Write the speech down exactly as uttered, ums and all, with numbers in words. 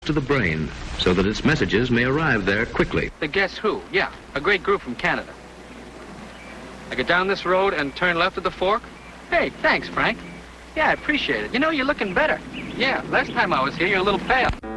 to the brain so that its messages may arrive there quickly. The Guess Who? Yeah, a great group from Canada. I get down this road and turn left at the fork? Hey, thanks, Frank. Yeah, I appreciate it. You know, you're looking better. Yeah, last time I was here, you're a little pale.